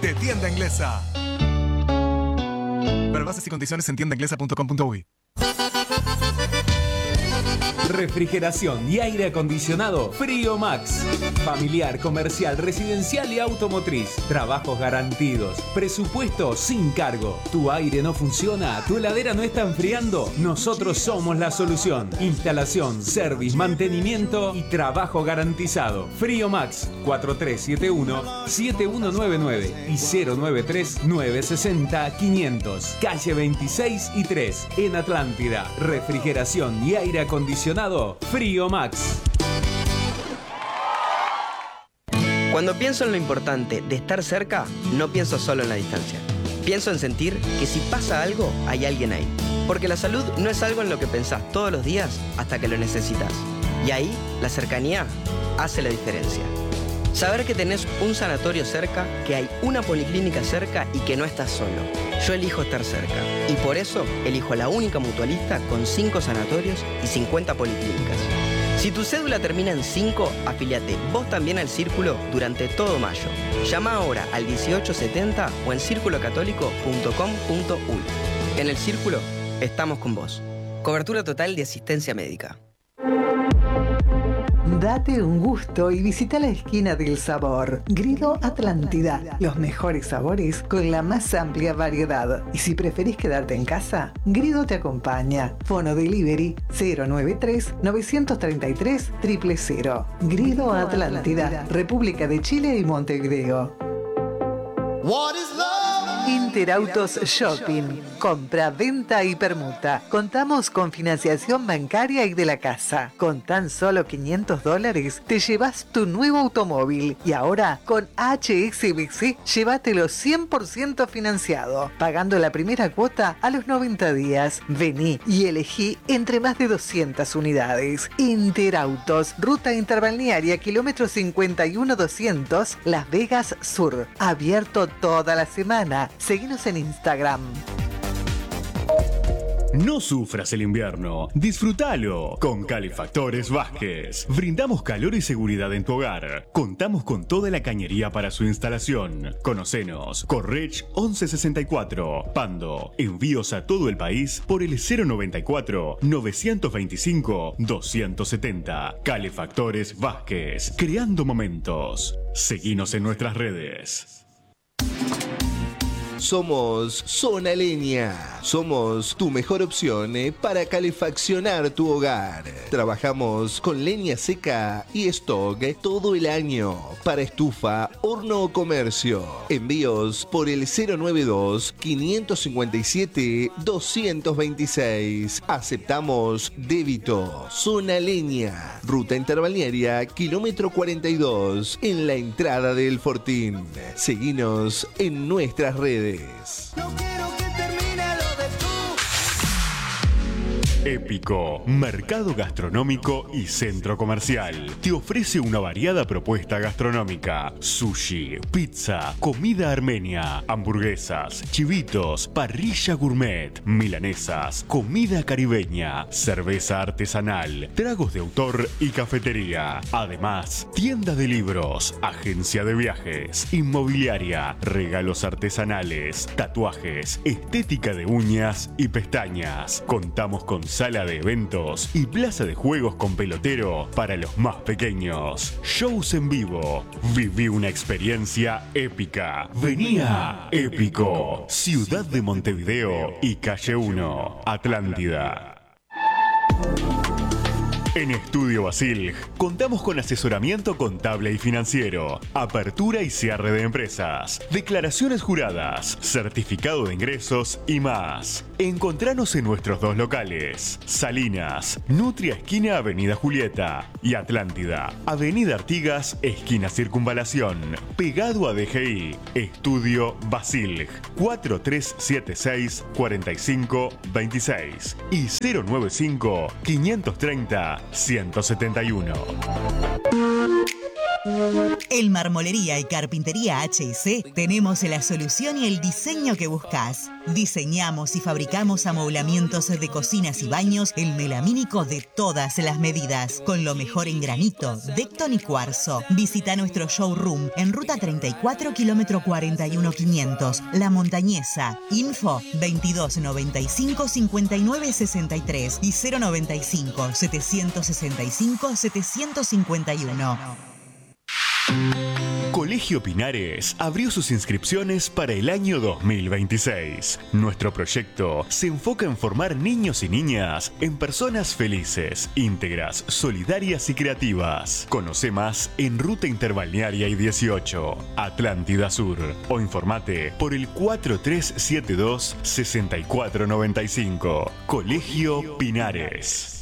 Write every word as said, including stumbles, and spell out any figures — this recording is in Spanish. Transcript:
de Tienda Inglesa. Para bases y condiciones en tienda inglesa punto com punto uy. Refrigeración y aire acondicionado Frío Max. Familiar, comercial, residencial y automotriz. Trabajos garantidos. Presupuesto sin cargo. ¿Tu aire no funciona? ¿Tu heladera no está enfriando? Nosotros somos la solución. Instalación, service, mantenimiento y trabajo garantizado. Frío Max cuatro tres siete uno siete uno nueve nueve y cero nueve tres nueve seis cero quinientos. Calle veintiséis y tres en Atlántida. Refrigeración y aire acondicionado Frío Max. Cuando pienso en lo importante de estar cerca, no pienso solo en la distancia. Pienso en sentir que si pasa algo, hay alguien ahí. Porque la salud no es algo en lo que pensás todos los días hasta que lo necesitas. Y ahí, la cercanía hace la diferencia. Saber que tenés un sanatorio cerca, que hay una policlínica cerca y que no estás solo. Yo elijo estar cerca. Y por eso elijo la única mutualista con cinco sanatorios y cincuenta policlínicas. Si tu cédula termina en cinco, afíliate vos también al Círculo durante todo mayo. Llama ahora al dieciocho setenta o en círculo católico punto com punto uy. En el Círculo estamos con vos. Cobertura total de asistencia médica. Date un gusto y visita la esquina del sabor. Grido Atlántida. Los mejores sabores con la más amplia variedad. Y si preferís quedarte en casa, Grido te acompaña. Fono Delivery cero nueve tres nueve tres tres cero cero cero. Grido Atlántida, República de Chile y Montevideo. Interautos Shopping. Compra, venta y permuta. Contamos con financiación bancaria y de la casa. Con tan solo quinientos dólares te llevas tu nuevo automóvil. Y ahora con H S B C llévatelo cien por ciento financiado, pagando la primera cuota a los noventa días. Vení y elegí entre más de doscientas unidades. Interautos, ruta interbalnearia, kilómetro cincuenta y uno doscientos, Las Vegas Sur. Abierto toda la semana. Seguinos en Instagram. No sufras el invierno, disfrútalo con Calefactores Vázquez. Brindamos calor y seguridad en tu hogar. Contamos con toda la cañería para su instalación. Conocenos, Correch once sesenta y cuatro, Pando. Envíos a todo el país por el cero noventa y cuatro nueve veinticinco doscientos setenta. Calefactores Vázquez, creando momentos. Seguinos en nuestras redes. Somos Zona Leña. Somos tu mejor opción para calefaccionar tu hogar. Trabajamos con leña seca y stock todo el año para estufa, horno o comercio. Envíos por el cero noventa y dos quinientos cincuenta y siete doscientos veintiséis. Aceptamos débito. Zona Leña. Ruta interbalnearia, kilómetro cuarenta y dos, en la entrada del Fortín. Seguinos en nuestras redes. No quiero que termine lo de tú. Épico, mercado gastronómico y centro comercial. Te ofrece una variada propuesta gastronómica. Sushi, pizza, comida armenia, hamburguesas, chivitos, parrilla gourmet, milanesas, comida caribeña, cerveza artesanal, tragos de autor y cafetería. Además, tienda de libros, agencia de viajes, inmobiliaria, regalos artesanales, tatuajes, estética de uñas y pestañas. Contamos con sala de eventos y plaza de juegos con pelotero para los más pequeños. Shows en vivo. Viví una experiencia épica. Venía Épico. Ciudad de Montevideo y Calle uno, Atlántida. En Estudio Basil contamos con asesoramiento contable y financiero, apertura y cierre de empresas, declaraciones juradas, certificado de ingresos y más. Encontranos en nuestros dos locales: Salinas, Nutria esquina Avenida Julieta, y Atlántida, Avenida Artigas esquina Circunvalación, pegado a D G I. Estudio Basil cuatro tres siete seis cuatro cinco dos seis y cero noventa y cinco quinientos treinta ciento setenta y uno. En Marmolería y Carpintería H y C tenemos la solución y el diseño que buscas. Diseñamos y fabricamos amoblamientos de cocinas y baños en melamínico de todas las medidas, con lo mejor en granito, Decton y cuarzo. Visita nuestro showroom en Ruta treinta y cuatro, kilómetro cuarenta y uno quinientos, La Montañesa. Info veintidós noventa y cinco, cincuenta y nueve sesenta y tres y cero noventa y cinco, setecientos sesenta y cinco, setecientos cincuenta y uno. Colegio Pinares abrió sus inscripciones para el año dos mil veintiséis. Nuestro proyecto se enfoca en formar niños y niñas en personas felices, íntegras, solidarias y creativas. Conoce más en Ruta Interbalnearia y dieciocho, Atlántida Sur, o informate por el cuatro tres siete dos, seis cuatro nueve cinco. Colegio Pinares.